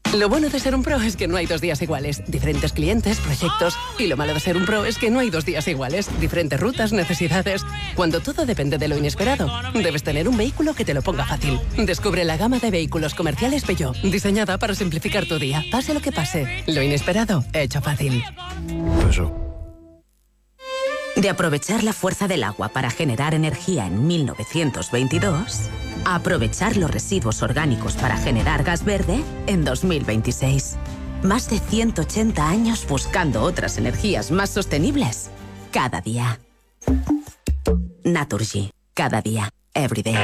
Lo bueno de ser un pro es que no hay 2 días iguales. Diferentes clientes, proyectos. Y lo malo de ser un pro es que no hay 2 días iguales. Diferentes rutas, necesidades. Cuando todo depende de lo inesperado, debes tener un vehículo que te lo ponga fácil. Descubre la gama de vehículos comerciales Peugeot, diseñada para simplificar tu día. Pase lo que pase, lo inesperado, hecho fácil. De aprovechar la fuerza del agua para generar energía en 1922, a aprovechar los residuos orgánicos para generar gas verde en 2026. Más de 180 años buscando otras energías más sostenibles cada día. Naturgy. Cada día. Every day.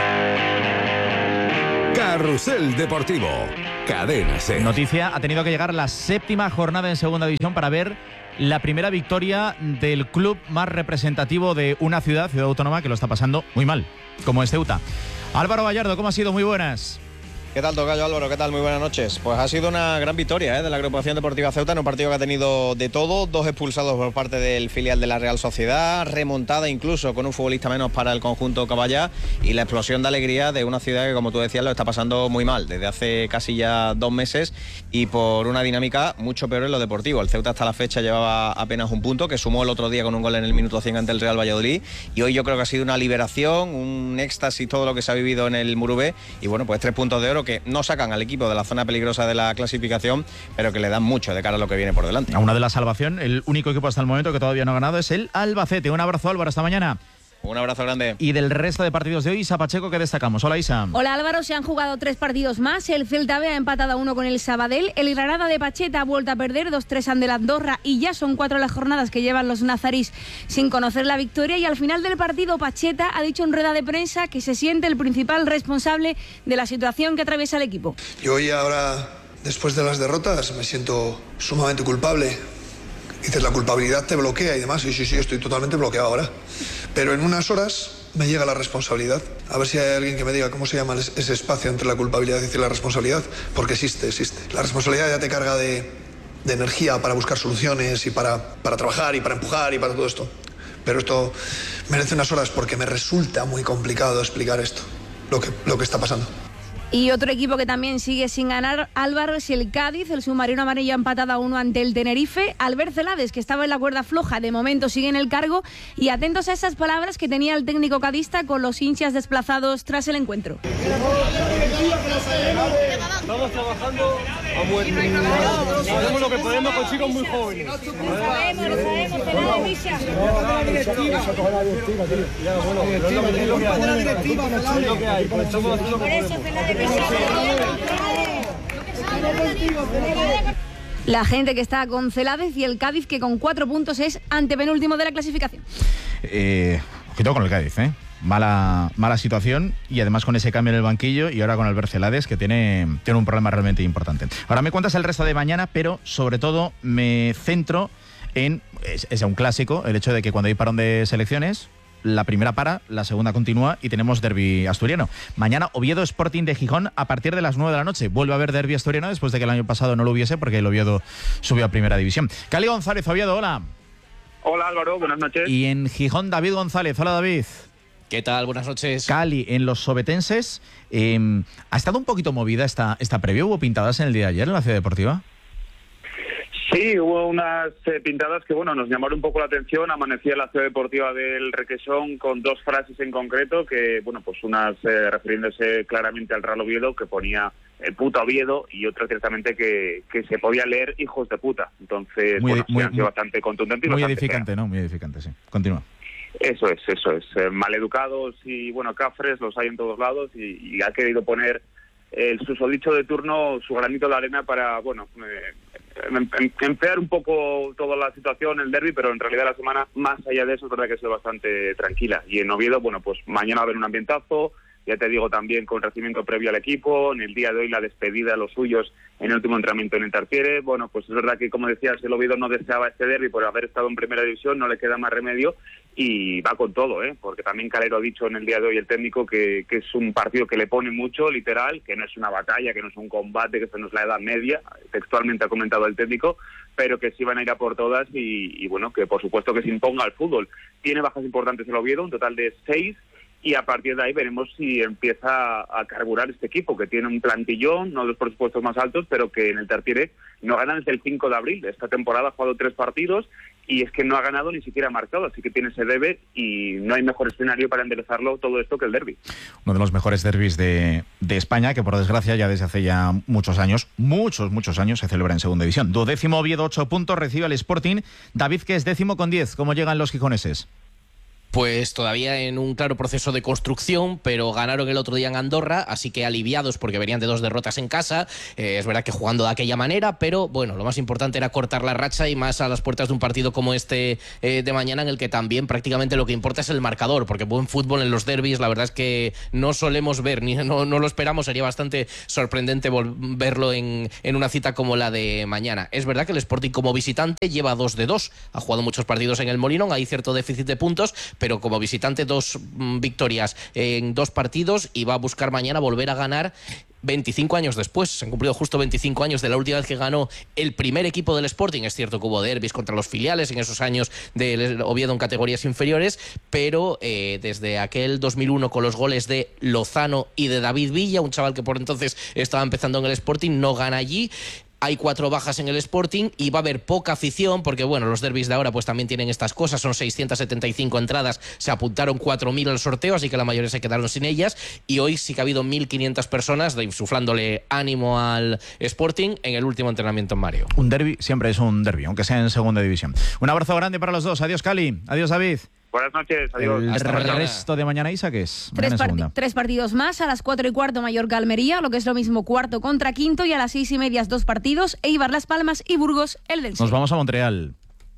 Carrusel Deportivo. Cadena SER. Noticia, ha tenido que llegar la 7ª jornada en segunda división para ver la primera victoria del club más representativo de una ciudad autónoma que lo está pasando muy mal, como es Ceuta. Álvaro Gallardo, ¿cómo ha sido? Muy buenas. ¿Qué tal, tocayo Álvaro? ¿Qué tal? Muy buenas noches. Pues ha sido una gran victoria de la Agrupación Deportiva Ceuta en un partido que ha tenido de todo, 2 expulsados por parte del filial de la Real Sociedad, remontada incluso con un futbolista menos para el conjunto Caballá y la explosión de alegría de una ciudad que, como tú decías, lo está pasando muy mal desde hace casi ya 2 meses y por una dinámica mucho peor en lo deportivo. El Ceuta hasta la fecha llevaba apenas un punto, que sumó el otro día con un gol en el minuto 100 ante el Real Valladolid, y hoy yo creo que ha sido una liberación, un éxtasis todo lo que se ha vivido en el Murubé, y bueno, pues 3 puntos de oro que no sacan al equipo de la zona peligrosa de la clasificación, pero que le dan mucho de cara a lo que viene por delante. A una de la salvación, el único equipo hasta el momento que todavía no ha ganado es el Albacete. Un abrazo, Álvaro, hasta mañana. Un abrazo grande. Y del resto de partidos de hoy, Isa Pacheco, ¿qué destacamos? Hola, Isa. Hola, Álvaro. Se han jugado 3 partidos más. El Celta B ha empatado a 1 con el Sabadell. El Granada de Pacheta ha vuelto a perder 2-3 ante el Andorra. Y ya son 4 las jornadas que llevan los nazarís sin conocer la victoria. Y al final del partido, Pacheta ha dicho en rueda de prensa que se siente el principal responsable de la situación que atraviesa el equipo. Yo hoy ahora, después de las derrotas, me siento sumamente culpable. Dices, la culpabilidad te bloquea y demás. Sí, estoy totalmente bloqueado ahora. Pero en unas horas me llega la responsabilidad. A ver si hay alguien que me diga cómo se llama ese espacio entre la culpabilidad y la responsabilidad, porque existe. La responsabilidad ya te carga de energía para buscar soluciones y para trabajar y para empujar y para todo esto. Pero esto merece unas horas porque me resulta muy complicado explicar esto, lo que está pasando. Y otro equipo que también sigue sin ganar, Álvaro, es el Cádiz. El submarino amarillo ha empatado a 1 ante el Tenerife. Albert Celades, que estaba en la cuerda floja, de momento sigue en el cargo. Y atentos a esas palabras que tenía el técnico cadista con los hinchas desplazados tras el encuentro. Estamos trabajando a muerte. Hacemos lo que podemos con chicos muy jóvenes. Lo sabemos, tenemos visa. Por eso, la gente que está con Celades y el Cádiz, que con 4 puntos es antepenúltimo de la clasificación. Ojito con el Cádiz, Mala situación, y además con ese cambio en el banquillo y ahora con Albert Celades, que tiene un problema realmente importante. Ahora me cuentas el resto de mañana, pero sobre todo me centro en, es un clásico, el hecho de que cuando hay parón de selecciones, la primera para, la segunda continúa y tenemos derbi asturiano. Mañana Oviedo Sporting de Gijón a partir de las 9 de la noche. Vuelve a haber derbi asturiano después de que el año pasado no lo hubiese porque el Oviedo subió a primera división. Cali González, Oviedo, hola. Hola Álvaro, buenas noches. Y en Gijón, David González. Hola, David. ¿Qué tal? Buenas noches. Cali, en los sobetenses, ¿ha estado un poquito movida esta previa? ¿Hubo pintadas en el día de ayer en la Ciudad Deportiva? Sí, hubo unas pintadas que nos llamaron un poco la atención. Amanecía la Ciudad Deportiva del Requesón con 2 frases en concreto que, pues unas refiriéndose claramente al Real Oviedo, que ponía puta Oviedo, y otra ciertamente que se podía leer hijos de puta. Entonces, han sido bastante contundentes. Muy edificante, ¿no? Muy edificante, sí. Continúa. Eso es. Maleducados y, cafres los hay en todos lados y ha querido poner el susodicho de turno su granito de la arena para, empeorar un poco toda la situación, el derbi, pero en realidad la semana, más allá de eso, es verdad que ha sido bastante tranquila. Y en Oviedo, pues mañana va a haber un ambientazo, ya te digo, también con recibimiento previo al equipo. En el día de hoy la despedida a los suyos en el último entrenamiento en el Tartiere. Pues es verdad que, como decías, el Oviedo no deseaba este derbi por haber estado en primera división, no le queda más remedio y va con todo, porque también Calero ha dicho en el día de hoy, el técnico, que es un partido que le pone mucho, literal, que no es una batalla, que no es un combate, que esto no es la Edad Media, textualmente ha comentado el técnico, pero que sí van a ir a por todas y que por supuesto que se imponga al fútbol. Tiene bajas importantes el Oviedo, un total de 6, y a partir de ahí veremos si empieza a carburar este equipo, que tiene un plantillón, no de los presupuestos más altos, pero que en el Tartiere no gana desde el 5 de abril. Esta temporada ha jugado 3 partidos y es que no ha ganado ni siquiera marcado, así que tiene ese debe y no hay mejor escenario para enderezarlo todo esto que el derbi. Uno de los mejores derbis de España, que por desgracia ya desde hace ya muchos años se celebra en segunda división. 12º Oviedo, 8 puntos, recibe al Sporting. David, que es 10º con 10. ¿Cómo llegan los gijoneses? Pues todavía en un claro proceso de construcción, pero ganaron el otro día en Andorra, así que aliviados porque venían de 2 derrotas en casa. Es verdad que jugando de aquella manera, pero bueno, lo más importante era cortar la racha y más a las puertas de un partido como este de mañana, en el que también prácticamente lo que importa es el marcador, porque buen fútbol en los derbis la verdad es que no solemos ver, no lo esperamos. Sería bastante sorprendente verlo en una cita como la de mañana. Es verdad que el Sporting como visitante lleva 2 de 2, ha jugado muchos partidos en el Molinón, hay cierto déficit de puntos, pero como visitante 2 victorias en 2 partidos y va a buscar mañana volver a ganar 25 años después. Se han cumplido justo 25 años de la última vez que ganó el primer equipo del Sporting. Es cierto que hubo derbis contra los filiales en esos años del Oviedo en categorías inferiores, pero desde aquel 2001 con los goles de Lozano y de David Villa, un chaval que por entonces estaba empezando en el Sporting, no gana allí. Hay 4 bajas en el Sporting y va a haber poca afición porque, bueno, los derbis de ahora pues también tienen estas cosas. Son 675 entradas, se apuntaron 4.000 al sorteo, así que la mayoría se quedaron sin ellas. Y hoy sí que ha habido 1.500 personas insuflándole ánimo al Sporting en el último entrenamiento en Mario. Un derbi siempre es un derbi, aunque sea en segunda división. Un abrazo grande para los dos. Adiós, Cali. Adiós, David. Buenas noches, adiós. El resto de mañana, Isa, ¿qué es? 3 partidos más, a las 4:15 Mallorca-Almería, lo que es lo mismo, cuarto contra quinto, y a las 6:30 2 partidos, Eibar-Las Palmas y Burgos, el Dense. Nos vamos a Montreal.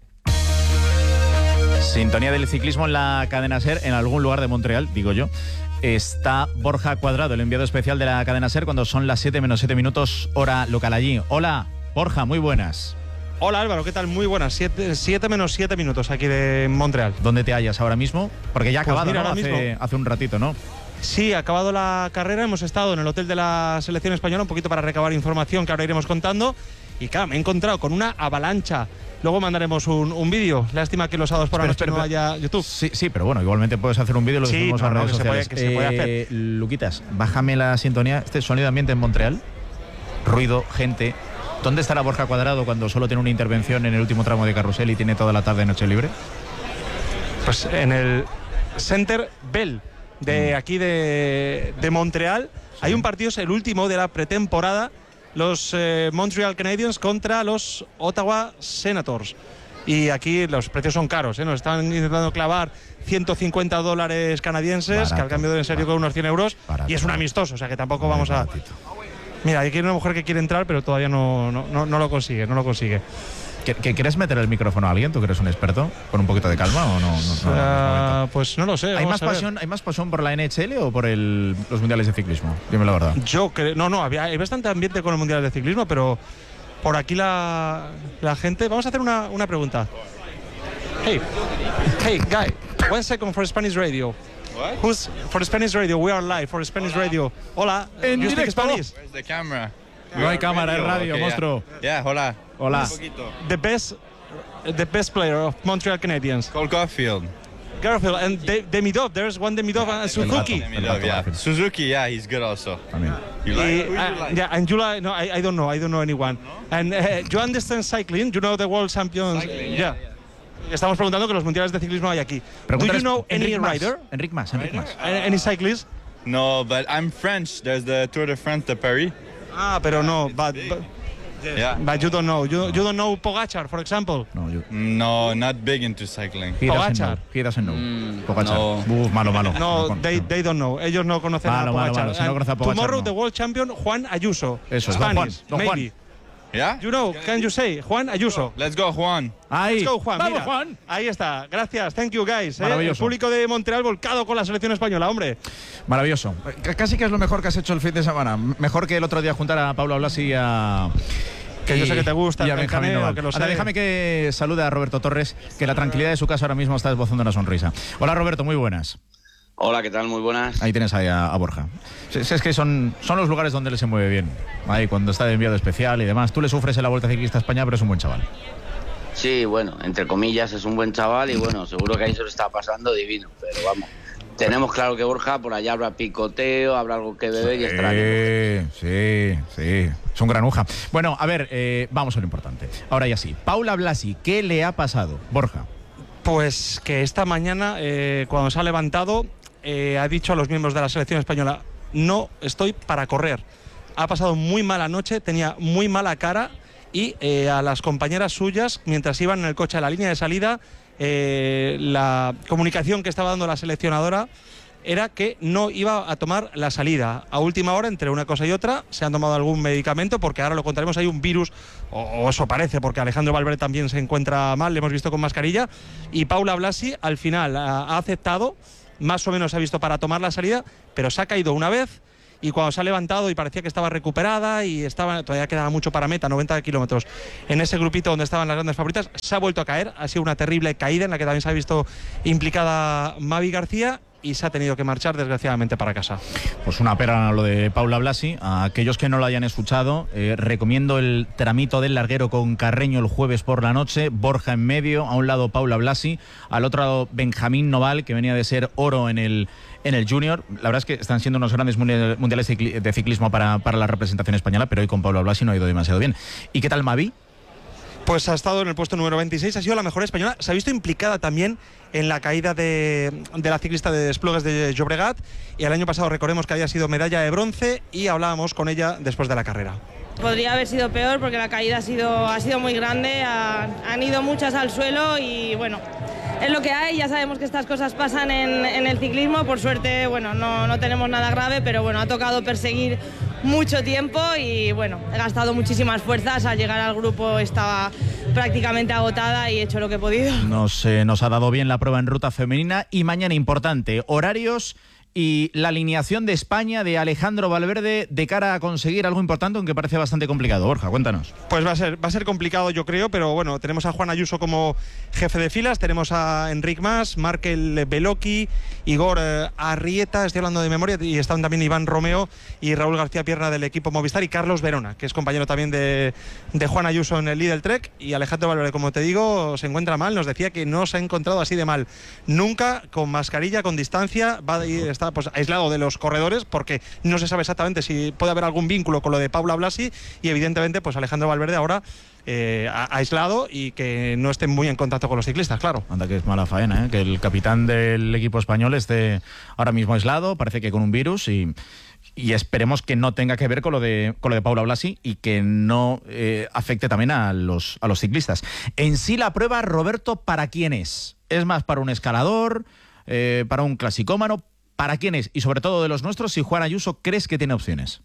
Sintonía del ciclismo en la cadena SER, en algún lugar de Montreal, digo yo. Está Borja Cuadrado, el enviado especial de la cadena SER, cuando son las 7 menos 7 minutos, hora local allí. Hola, Borja, muy buenas. Hola Álvaro, ¿qué tal? Muy buenas. 7 menos 7 minutos aquí de Montreal. ¿Dónde te hallas ahora mismo? Porque ya ha acabado, mira, ¿no? Hace un ratito, ¿no? Sí, ha acabado la carrera. Hemos estado en el hotel de la selección española un poquito para recabar información que ahora iremos contando. Y claro, me he encontrado con una avalancha. Luego mandaremos un vídeo. Lástima que los sábados por la noche no haya YouTube. Sí, pero bueno, igualmente puedes hacer un vídeo y lo subimos a redes sociales. Que se puede hacer. Luquitas, bájame la sintonía. Este sonido ambiente en Montreal. Ruido, gente. ¿Dónde estará Borja Cuadrado cuando solo tiene una intervención en el último tramo de carrusel y tiene toda la tarde noche libre? Pues en el Center Bell de aquí de Montreal. Sí. Hay un partido, es el último de la pretemporada. Los Montreal Canadiens contra los Ottawa Senators. Y aquí los precios son caros, ¿eh? Nos están intentando clavar $150 canadienses, barato, que al cambio deben ser yo con unos 100 euros. Barato, y es un amistoso, o sea que tampoco vamos a... Mira, aquí hay una mujer que quiere entrar, pero todavía no lo consigue, no lo consigue. ¿Quieres meter el micrófono a alguien? ¿Tú que eres un experto? ¿Con un poquito de calma o no? Pues no lo sé. ¿Hay más pasión por la NHL o por los mundiales de ciclismo? Dime la verdad. Yo creo... No, hay bastante ambiente con los mundiales de ciclismo, pero por aquí la gente... Vamos a hacer una pregunta. Hey, guy, 1 second for Spanish radio. What? Who's for Spanish radio? We are live for Spanish radio. Hola. En you speak directo. Spanish? Where's the camera? No hay cámara, es radio, okay, monstruo. Yeah, hola. Hola. The best player of Montreal Canadiens. Cole Garfield. Garfield and Demidov. There's one Demidov and Suzuki. Demidov, yeah. Suzuki, yeah, he's good also. You like? Who you like? Yeah, and you like? No, I don't know. I don't know anyone. And you understand cycling? You know the world champions? Cycling, yeah. Estamos preguntando que los mundiales de ciclismo hay aquí. Do you know any rider? Enric Mas. Any cyclist? No, but I'm French. There's the Tour de France de Paris. Ah, pero no. But you don't know. You don't know Pogacar, for example. No, not big into cycling. Pogacar. He doesn't know. Pogacar. No. Malo. No, they don't know. Ellos no conocen a Pogacar. Si no conoce a Pogacar, Tomorrow no. the world champion Juan Ayuso. Eso es. Spanish, Don Juan. maybe. Yeah? You know, can you say Juan Ayuso? Let's go, Juan. Ahí. Let's go, Juan. Vamos, Mira. Juan. Ahí está. Gracias. Thank you, guys. Maravilloso. El público de Montreal volcado con la selección española, hombre. Maravilloso. Casi que es lo mejor que has hecho el fin de semana. Mejor que el otro día juntar a Pablo Blasi y a... Que yo sé que te gusta, y a Benjamín caneo, Noval. que lo sé. Ahora, déjame que salude a Roberto Torres, que la tranquilidad de su casa ahora mismo está esbozando una sonrisa. Hola, Roberto, muy buenas. Hola, ¿qué tal? Muy buenas. Ahí tienes ahí a Borja. Es que son los lugares donde él se mueve bien. Ahí cuando está de enviado especial y demás. Tú le sufres en la Vuelta Ciclista a España, pero es un buen chaval. Sí, bueno, entre comillas es un buen chaval y bueno, seguro que ahí se lo está pasando divino, pero vamos. Tenemos claro que Borja, por allá habrá picoteo, habrá algo que beber y estará bien. Sí, es un granuja. Bueno, a ver, vamos a lo importante. Ahora ya sí, Paula Blasi, ¿qué le ha pasado? Borja. Pues que esta mañana, cuando se ha levantado, ha dicho a los miembros de la selección española: no estoy para correr. Ha pasado muy mala noche, tenía muy mala cara, y a las compañeras suyas, mientras iban en el coche a la línea de salida, la comunicación que estaba dando la seleccionadora era que no iba a tomar la salida. A última hora, entre una cosa y otra, se han tomado algún medicamento, porque ahora lo contaremos, hay un virus, o eso parece, porque Alejandro Valverde también se encuentra mal, le hemos visto con mascarilla, y Paula Blasi al final ha aceptado, más o menos ha visto para tomar la salida, pero se ha caído una vez, y cuando se ha levantado y parecía que estaba recuperada y todavía quedaba mucho para meta, 90 kilómetros, en ese grupito donde estaban las grandes favoritas, se ha vuelto a caer. Ha sido una terrible caída en la que también se ha visto implicada Mavi García, y se ha tenido que marchar desgraciadamente para casa. Pues una pena lo de Paula Blasi. A aquellos que no lo hayan escuchado, recomiendo el tramito del larguero con Carreño el jueves por la noche, Borja en medio, a un lado Paula Blasi, al otro lado Benjamín Noval, que venía de ser oro en el Junior. La verdad es que están siendo unos grandes mundiales de ciclismo para la representación española, pero hoy con Paula Blasi no ha ido demasiado bien. ¿Y qué tal Mavi? Pues ha estado en el puesto número 26, ha sido la mejor española. Se ha visto implicada también en la caída de la ciclista de Desplugues de Llobregat, y el año pasado recordemos que había sido medalla de bronce, y hablábamos con ella después de la carrera. Podría haber sido peor porque la caída ha sido muy grande, han ido muchas al suelo y bueno, es lo que hay. Ya sabemos que estas cosas pasan en el ciclismo. Por suerte, bueno, no tenemos nada grave, pero bueno, ha tocado perseguir mucho tiempo y bueno, he gastado muchísimas fuerzas. Al llegar al grupo estaba prácticamente agotada y he hecho lo que he podido. Nos ha dado bien la prueba en ruta femenina, y mañana importante, horarios y la alineación de España, de Alejandro Valverde, de cara a conseguir algo importante, aunque parece bastante complicado. Borja, cuéntanos. Pues va a ser complicado, yo creo, pero bueno, tenemos a Juan Ayuso como jefe de filas, tenemos a Enric Mas, Markel Beloki, Igor Arrieta, estoy hablando de memoria, y están también Iván Romeo y Raúl García Pierna del equipo Movistar, y Carlos Verona, que es compañero también de Juan Ayuso en el Lidl Trek. Y Alejandro Valverde, como te digo, se encuentra mal. Nos decía que no se ha encontrado así de mal nunca, con mascarilla, con distancia, está pues aislado de los corredores, porque no se sabe exactamente si puede haber algún vínculo con lo de Paula Blasi, y evidentemente pues Alejandro Valverde ahora aislado, y que no esté muy en contacto con los ciclistas, claro. Anda, que es mala faena, que el capitán del equipo español esté ahora mismo aislado, parece que con un virus, y esperemos que no tenga que ver con lo de Paula Blasi, y que no afecte también a los ciclistas. En sí, la prueba, Roberto, ¿para quién es? ¿Es más para un escalador, para un clasicómano? ¿Para quién es? Y sobre todo de los nuestros, si Juan Ayuso crees que tiene opciones.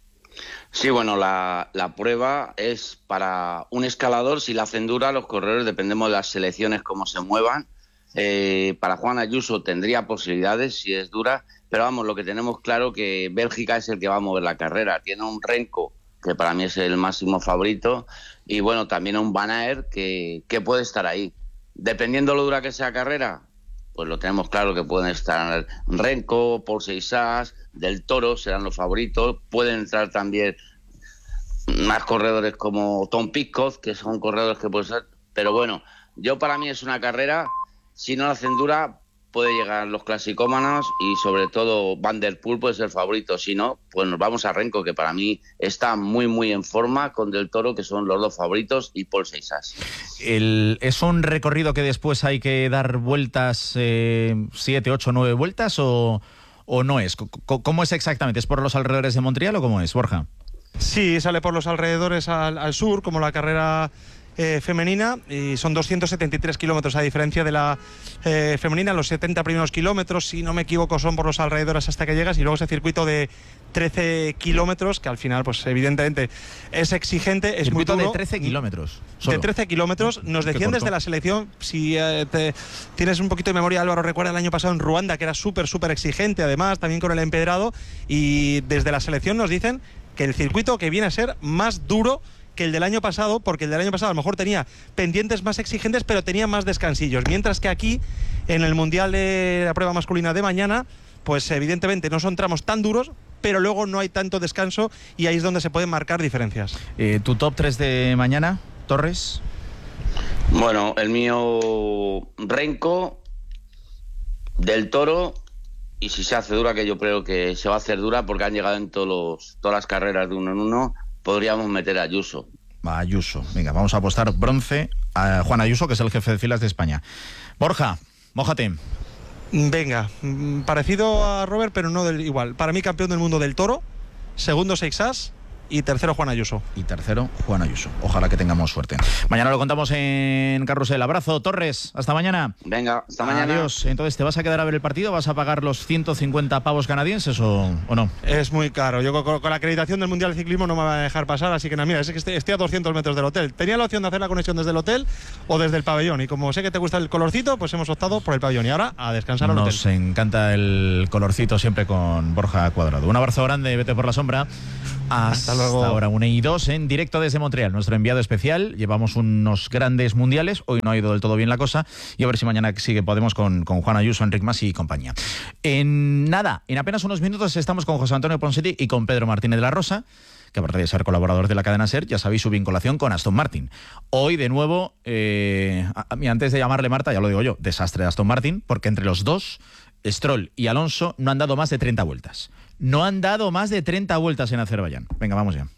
Sí, bueno, la prueba es para un escalador. Si la hacen dura, los corredores dependemos de las selecciones cómo se muevan. Para Juan Ayuso tendría posibilidades si es dura, pero vamos, lo que tenemos claro que Bélgica es el que va a mover la carrera. Tiene un Renko, que para mí es el máximo favorito, y bueno, también un Van Aert que puede estar ahí. Dependiendo lo dura que sea carrera, pues lo tenemos claro que pueden estar Renko, Paul Seixas, Del Toro, serán los favoritos. Pueden entrar también más corredores como Tom Pidcock, que son corredores que pueden ser. Pero bueno, para mí es una carrera, si no la hacen dura, puede llegar los clasicómanos, y sobre todo Van der Poel puede ser favorito. Si no, pues nos vamos a Renko, que para mí está muy muy en forma, con Del Toro, que son los dos favoritos, y Paul Seixas. ¿Es un recorrido que después hay que dar vueltas, 7, 8, 9 vueltas, o no es? ¿Cómo es exactamente? ¿Es por los alrededores de Montreal o cómo es, Borja? Sí, sale por los alrededores al sur, como la carrera femenina, y son 273 kilómetros a diferencia de la femenina. Los 70 primeros kilómetros, si no me equivoco, son por los alrededores hasta que llegas, y luego ese circuito de 13 kilómetros, que al final, pues evidentemente es exigente, es muy duro. De 13 kilómetros. De 13 kilómetros. Nos decían desde la selección, si tienes un poquito de memoria, Álvaro, recuerda el año pasado en Ruanda, que era súper exigente, además, también con el empedrado, y desde la selección nos dicen que el circuito que viene a ser más duro que el del año pasado, porque el del año pasado a lo mejor tenía pendientes más exigentes, pero tenía más descansillos, mientras que aquí, en el Mundial de la prueba masculina de mañana, pues evidentemente no son tramos tan duros, pero luego no hay tanto descanso, y ahí es donde se pueden marcar diferencias. ¿Tu top 3 de mañana, Torres? Bueno, el mío, Renko, Del Toro y si se hace dura, que yo creo que se va a hacer dura porque han llegado en todas las carreras de 1 en 1, podríamos meter a Ayuso. Ayuso, venga, vamos a apostar bronce a Juan Ayuso, que es el jefe de filas de España. Borja, mójate. Venga, parecido a Robert, pero no igual. Para mí, campeón del mundo del toro, segundo Seixas y tercero Juan Ayuso. Ojalá que tengamos suerte. Mañana lo contamos en Carrusel. Abrazo, Torres. Hasta mañana. Venga, hasta mañana. Adiós. Entonces, ¿te vas a quedar a ver el partido? ¿Vas a pagar los 150 pavos canadienses o no? Es muy caro. Yo con la acreditación del Mundial de Ciclismo no me va a dejar pasar, así que nada, mira, es que estoy a 200 metros del hotel. Tenía la opción de hacer la conexión desde el hotel o desde el pabellón, y como sé que te gusta el colorcito, pues hemos optado por el pabellón. Y ahora a descansar al hotel. Nos encanta el colorcito siempre con Borja Cuadrado. Un abrazo grande, vete por la sombra. Hasta luego. Ahora 1:02 en directo desde Montreal, nuestro enviado especial. Llevamos unos grandes mundiales. Hoy no ha ido del todo bien la cosa, y a ver si mañana sí que podemos con Juan Ayuso, Enric Mas y compañía. En apenas unos minutos estamos con José Antonio Ponseti y con Pedro Martínez de la Rosa, que aparte de ser colaborador de la cadena SER, ya sabéis su vinculación con Aston Martin. Hoy, de nuevo, antes de llamarle Marta, ya lo digo yo, desastre de Aston Martin, porque entre los dos, Stroll y Alonso, no han dado más de 30 vueltas. No han dado más de 30 vueltas en Azerbaiyán. Venga, vamos ya.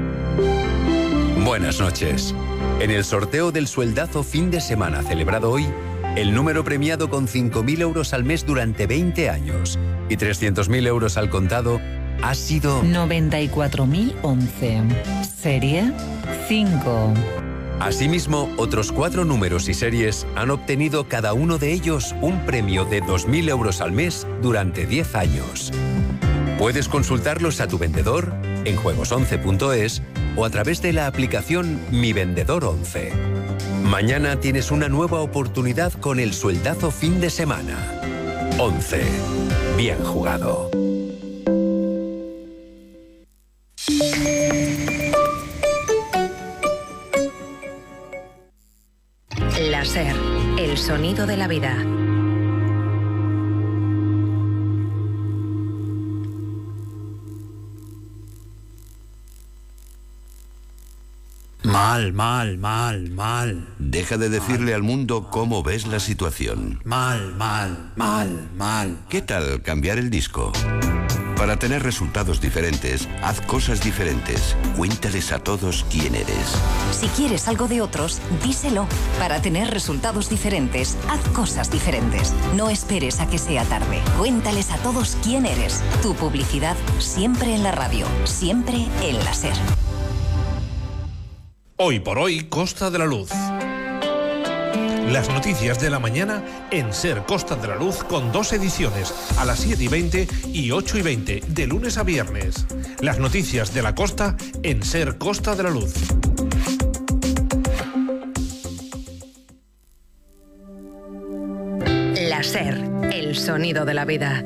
Buenas noches. En el sorteo del sueldazo fin de semana celebrado hoy, el número premiado con 5.000 euros al mes durante 20 años y 300.000 euros al contado ha sido 94.011. Serie 5. Asimismo, otros 4 números y series han obtenido cada uno de ellos un premio de 2.000 euros al mes durante 10 años. Puedes consultarlos a tu vendedor en juegos11.es o a través de la aplicación Mi Vendedor 11. Mañana tienes una nueva oportunidad con el sueldazo fin de semana. 11. Bien jugado. La SER, el sonido de la vida. Mal. Deja de decirle al mundo cómo ves la situación. Mal. ¿Qué tal cambiar el disco? Para tener resultados diferentes, haz cosas diferentes. Cuéntales a todos quién eres. Si quieres algo de otros, díselo. Para tener resultados diferentes, haz cosas diferentes. No esperes a que sea tarde. Cuéntales a todos quién eres. Tu publicidad siempre en la radio, siempre en la SER. Hoy por hoy, Costa de la Luz. Las noticias de la mañana en SER Costa de la Luz, con 2 ediciones, a las 7:20 y 8:20, de lunes a viernes. Las noticias de la costa en SER Costa de la Luz. La SER, el sonido de la vida.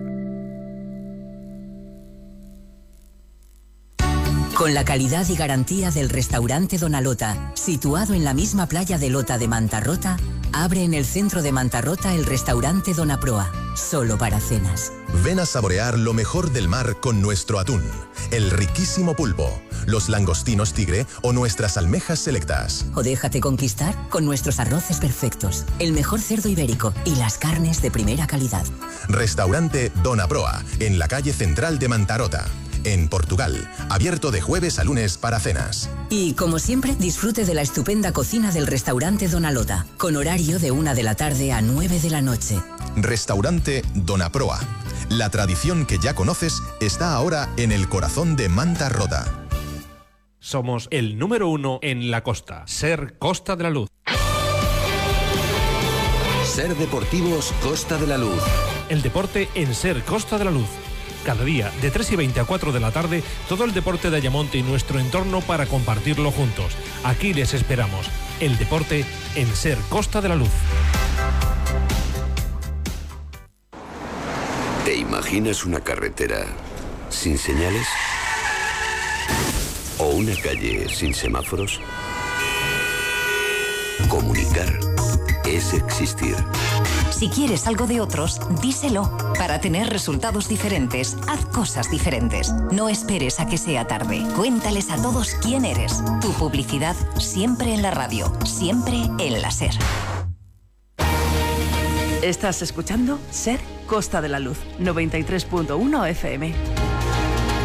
Con la calidad y garantía del restaurante Donalota, situado en la misma playa de Lota de Mantarrota, abre en el centro de Mantarrota el restaurante Donaproa, solo para cenas. Ven a saborear lo mejor del mar con nuestro atún, el riquísimo pulpo, los langostinos tigre o nuestras almejas selectas. O déjate conquistar con nuestros arroces perfectos, el mejor cerdo ibérico y las carnes de primera calidad. Restaurante Donaproa, en la calle central de Mantarrota, en Portugal, abierto de jueves a lunes para cenas. Y, como siempre, disfrute de la estupenda cocina del restaurante Donalota, con horario de 1 de la tarde a 9 de la noche. Restaurante Donaproa. La tradición que ya conoces está ahora en el corazón de Mantarrota. Somos el número 1 en la costa. SER Costa de la Luz. SER Deportivos Costa de la Luz. El deporte en SER Costa de la Luz. Cada día, de 3:20 a 4 de la tarde, todo el deporte de Ayamonte y nuestro entorno para compartirlo juntos. Aquí les esperamos. El deporte en SER Costa de la Luz. ¿Te imaginas una carretera sin señales? ¿O una calle sin semáforos? Comunicar es existir. Si quieres algo de otros, díselo. Para tener resultados diferentes, haz cosas diferentes. No esperes a que sea tarde. Cuéntales a todos quién eres. Tu publicidad siempre en la radio, siempre en la SER. Estás escuchando Ser Costa de la Luz, 93.1 FM.